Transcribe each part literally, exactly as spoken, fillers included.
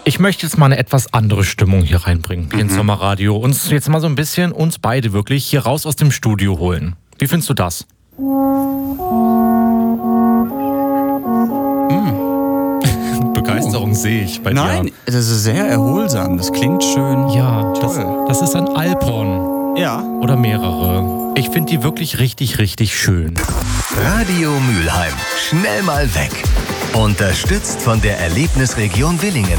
Ich möchte jetzt mal eine etwas andere Stimmung hier reinbringen, hier mhm. ins Sommerradio. Uns jetzt mal so ein bisschen, uns beide wirklich, hier raus aus dem Studio holen. Wie findest du das? Hm. Begeisterung oh. sehe ich bei Nein, dir. Nein, das ist sehr erholsam. Das klingt schön. Ja, toll. Das, das ist ein Alphorn. Ja. Oder mehrere. Ich finde die wirklich richtig, richtig schön. Radio Mülheim. Schnell mal weg. Unterstützt von der Erlebnisregion Willingen.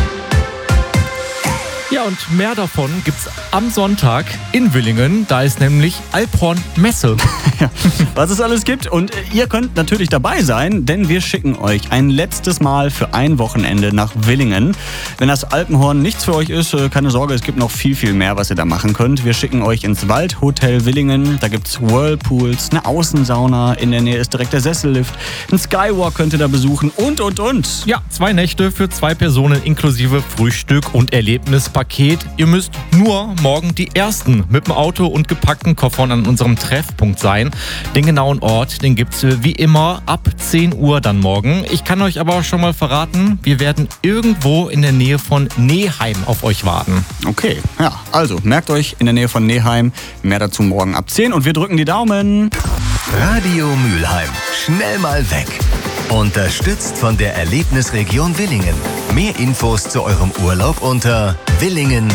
Ja, und mehr davon gibt's am Sonntag in Willingen. Da ist nämlich Alphorn-Messe. Ja, was es alles gibt. Und ihr könnt natürlich dabei sein, denn wir schicken euch ein letztes Mal für ein Wochenende nach Willingen. Wenn das Alpenhorn nichts für euch ist, keine Sorge, es gibt noch viel, viel mehr, was ihr da machen könnt. Wir schicken euch ins Waldhotel Willingen. Da gibt's Whirlpools, eine Außensauna. In der Nähe ist direkt der Sessellift. Ein Skywalk könnt ihr da besuchen und, und, und. Ja, zwei Nächte für zwei Personen inklusive Frühstück und Erlebnispaket. Ihr müsst nur morgen die Ersten mit dem Auto und gepackten Koffern an unserem Treffpunkt sein. Den genauen Ort, den gibt's wie immer ab zehn Uhr dann morgen. Ich kann euch aber schon mal verraten, wir werden irgendwo in der Nähe von Neheim auf euch warten. Okay, ja, also merkt euch in der Nähe von Neheim. Mehr dazu morgen ab zehn und wir drücken die Daumen. Radio Mülheim. Schnell mal weg. Unterstützt von der Erlebnisregion Willingen. Mehr Infos zu eurem Urlaub unter willingen